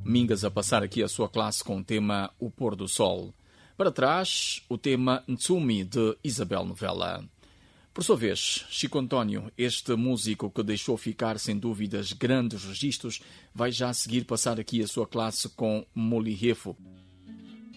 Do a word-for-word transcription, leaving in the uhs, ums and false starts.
Mingas a passar aqui a sua classe com o tema O Pôr do Sol. Para trás, o tema Ntsumi, de Isabel Novella. Por sua vez, Chico António, este músico que deixou ficar sem dúvidas grandes registros, vai já seguir passar aqui a sua classe com Molirefo.